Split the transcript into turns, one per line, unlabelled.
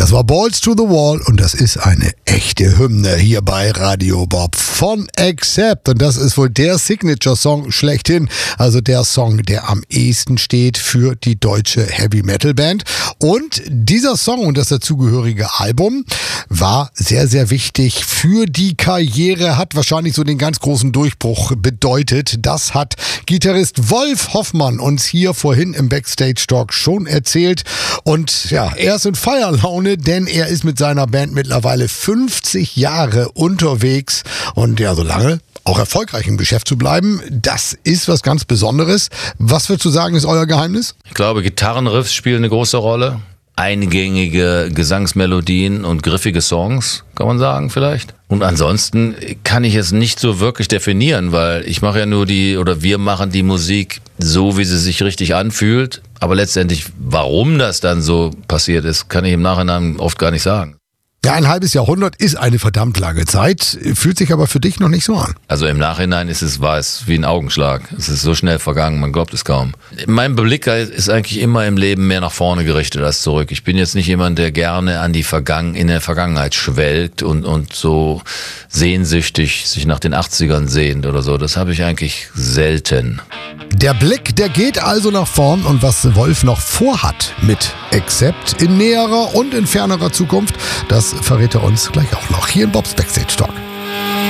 Das war Balls to the Wall und das ist eine echte Hymne hier bei Radio Bob von Accept. Und das ist wohl der Signature-Song schlechthin, also der Song, der am ehesten steht für die deutsche Heavy-Metal-Band. Und dieser Song und das dazugehörige Album war sehr, sehr wichtig für die Karriere, hat wahrscheinlich so den ganz großen Durchbruch bedeutet. Das hat Gitarrist Wolf Hoffmann uns hier vorhin im Backstage-Talk schon erzählt. Und ja, er ist in Feierlaune, denn er ist mit seiner Band mittlerweile 50 Jahre unterwegs und ja, so lange auch erfolgreich im Geschäft zu bleiben, das ist was ganz Besonderes. Was würdest du sagen, ist euer Geheimnis?
Ich glaube, Gitarrenriffs spielen eine große Rolle. Eingängige Gesangsmelodien und griffige Songs, kann man sagen vielleicht. Und ansonsten kann ich es nicht so wirklich definieren, weil ich mache ja nur wir machen die Musik so, wie sie sich richtig anfühlt. Aber letztendlich, warum das dann so passiert ist, kann ich im Nachhinein oft gar nicht sagen.
Ja, ein halbes Jahrhundert ist eine verdammt lange Zeit, fühlt sich aber für dich noch nicht so an.
Also im Nachhinein war es wie ein Augenschlag. Es ist so schnell vergangen, man glaubt es kaum. Mein Blick ist eigentlich immer im Leben mehr nach vorne gerichtet als zurück. Ich bin jetzt nicht jemand, der gerne in der Vergangenheit schwelgt und so sehnsüchtig sich nach den 80ern sehnt oder so. Das habe ich eigentlich selten.
Der Blick, der geht also nach vorn und was Wolf noch vorhat mit Accept in näherer und in fernerer Zukunft, das verrät er uns gleich auch noch hier in Bobs Backstage Talk.